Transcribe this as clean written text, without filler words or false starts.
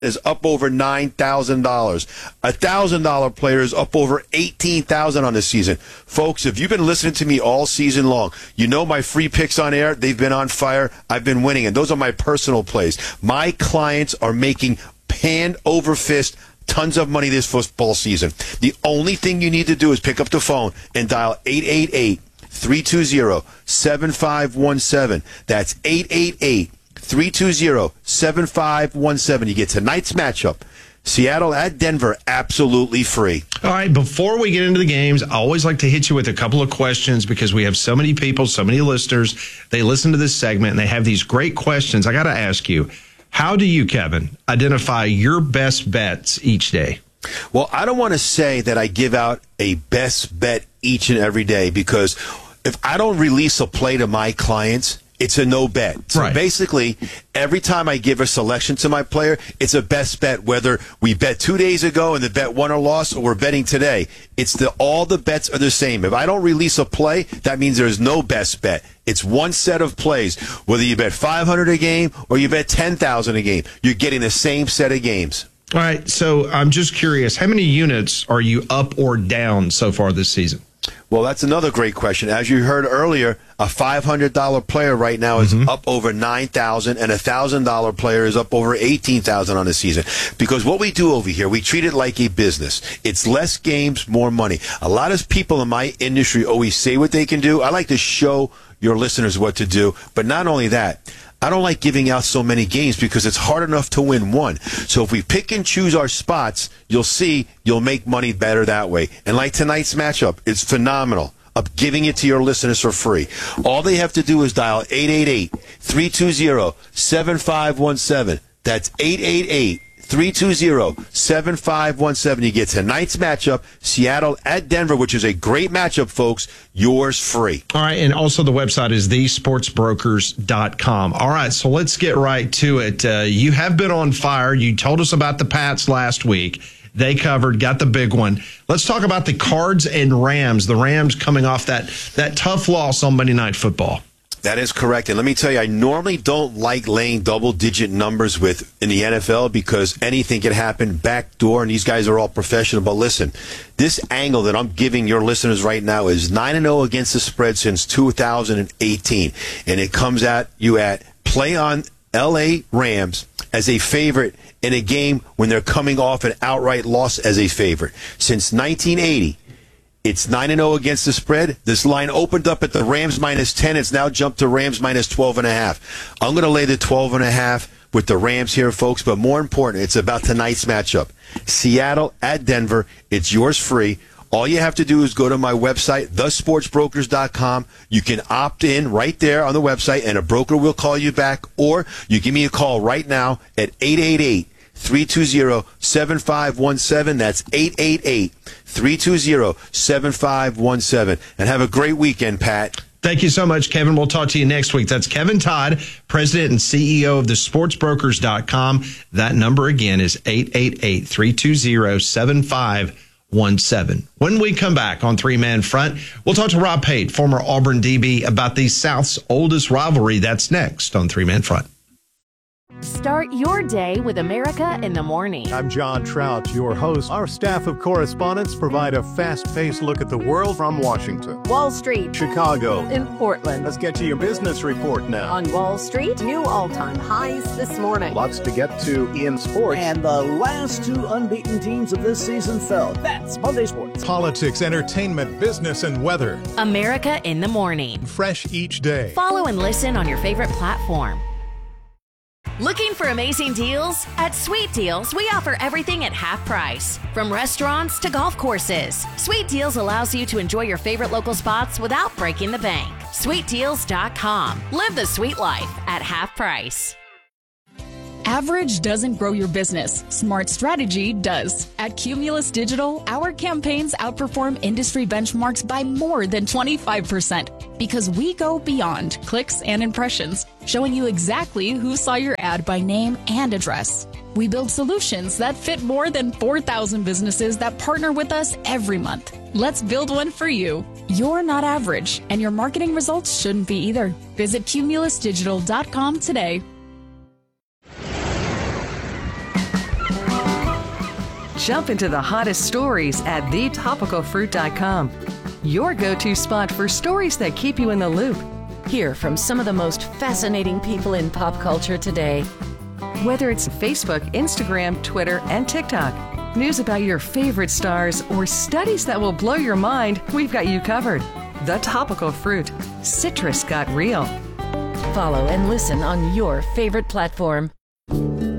is up over $9,000. $1,000 player is up over $18,000 on the season. Folks, if you've been listening to me all season long, you know my free picks on air. They've been on fire. I've been winning, and those are my personal plays. My clients are making hand over fist tons of money this football season. The only thing you need to do is pick up the phone and dial 888-320-7517. That's 888-320-7517. You get tonight's matchup. Seattle at Denver, absolutely free. All right, before we get into the games, I always like to hit you with a couple of questions because we have so many people, so many listeners. They listen to this segment, and they have these great questions. I got to ask you, how do you, Kevin, identify your best bets each day? Well, I don't want to say that I give out a best bet each and every day because if I don't release a play to my clients, it's a no bet. So basically, every time I give a selection to my player, it's a best bet, whether we bet 2 days ago and the bet won or lost, or we're betting today. All the bets are the same. If I don't release a play, that means there's no best bet. It's one set of plays. Whether you bet 500 a game or you bet 10,000 a game, you're getting the same set of games. All right, so I'm just curious, how many units are you up or down so far this season? Well, that's another great question. As you heard earlier, a $500 player right now is up over $9,000, and a $1,000 player is up over $18,000 on the season. Because what we do over here, we treat it like a business. It's less games, more money. A lot of people in my industry always say what they can do. I like to show your listeners what to do. But not only that, I don't like giving out so many games because it's hard enough to win one. So if we pick and choose our spots, you'll see you'll make money better that way. And like tonight's matchup, it's phenomenal. I'm giving it to your listeners for free. All they have to do is dial 888-320-7517. That's 888-320-7517. You get tonight's matchup, Seattle at Denver, which is a great matchup, folks. Yours free. All right, and also the website is thesportsbrokers.com. All right, so let's get right to it. You have been on fire. You told us about the Pats last week. They covered, got the big one. Let's talk about the Cards and Rams. The Rams coming off that tough loss on Monday Night Football. That is correct. And let me tell you, I normally don't like laying double-digit numbers in the NFL because anything can happen backdoor, and these guys are all professional. But listen, this angle that I'm giving your listeners right now is 9-0 against the spread since 2018. And it comes at you at play on L.A. Rams as a favorite in a game when they're coming off an outright loss as a favorite. Since 1980, it's 9-0 against the spread. This line opened up at the Rams -10. It's now jumped to Rams -12.5. I'm going to lay the 12.5 with the Rams here, folks. But more important, it's about tonight's matchup. Seattle at Denver. It's yours free. All you have to do is go to my website, thesportsbrokers.com. You can opt in right there on the website, and a broker will call you back. Or you give me a call right now at 888-320-7517. That's 888-320-7517. And have a great weekend, Pat. Thank you so much, Kevin. We'll talk to you next week. That's Kevin Todd, President and CEO of thesportsbrokers.com. That number again is 888-320-7517. When we come back on Three Man Front, we'll talk to Rob Pate, former Auburn DB, about the South's oldest rivalry. That's next on Three Man Front. Start your day with America in the Morning. I'm John Trout, your host. Our staff of correspondents provide a fast-paced look at the world from Washington, Wall Street, Chicago, and Portland. Let's get to your business report now. On Wall Street, new all-time highs this morning. Lots to get to in sports. And the last two unbeaten teams of this season fell. That's Monday Sports. Politics, entertainment, business, and weather. America in the Morning. Fresh each day. Follow and listen on your favorite platform. Looking for amazing deals? At Sweet Deals, we offer everything at half price. From restaurants to golf courses, Sweet Deals allows you to enjoy your favorite local spots without breaking the bank. SweetDeals.com. Live the sweet life at half price. Average doesn't grow your business. Smart strategy does. At Cumulus Digital, our campaigns outperform industry benchmarks by more than 25% because we go beyond clicks and impressions, showing you exactly who saw your ad by name and address. We build solutions that fit more than 4,000 businesses that partner with us every month. Let's build one for you. You're not average, and your marketing results shouldn't be either. Visit cumulusdigital.com today. Jump into the hottest stories at thetopicalfruit.com. Your go-to spot for stories that keep you in the loop. Hear from some of the most fascinating people in pop culture today. Whether it's Facebook, Instagram, Twitter, and TikTok, news about your favorite stars, or studies that will blow your mind, we've got you covered. The Topical Fruit. Citrus got real. Follow and listen on your favorite platform.